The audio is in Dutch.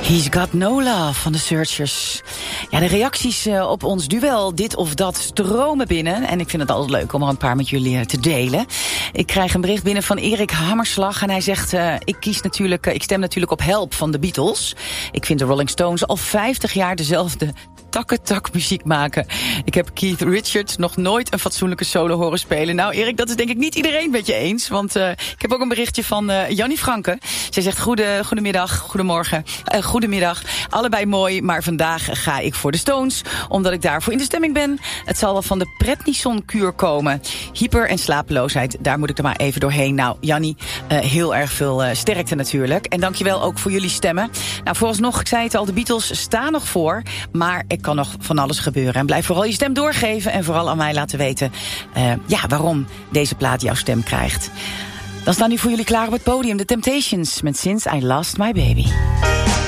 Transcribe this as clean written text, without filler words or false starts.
He's Got No Love van de Searchers. Ja, de reacties op ons duel, dit of dat, stromen binnen. En ik vind het altijd leuk om er een paar met jullie te delen. Ik krijg een bericht binnen van Erik Hammerslag. En hij zegt, ik stem natuurlijk op Help van de Beatles. Ik vind de Rolling Stones al 50 jaar dezelfde tak muziek maken. Ik heb Keith Richards nog nooit een fatsoenlijke solo horen spelen. Nou Erik, dat is denk ik niet iedereen met je eens. Want ik heb ook een berichtje van Jannie Franke. Zij zegt goedemiddag, goedemorgen, goedemiddag. Allebei mooi, maar vandaag ga ik voor de Stones. Omdat ik daarvoor in de stemming ben. Het zal wel van de prednison-kuur komen. Hyper en slapeloosheid, daar moet ik er maar even doorheen. Nou Jannie, heel erg veel sterkte natuurlijk. En dankjewel ook voor jullie stemmen. Nou vooralsnog, ik zei het al, de Beatles staan nog voor. Maar er kan nog van alles gebeuren. En blijf vooral je stem doorgeven. En vooral aan mij laten weten waarom deze plaat jouw stem krijgt. Dan staan nu voor jullie klaar op het podium The Temptations met Since I Lost My Baby.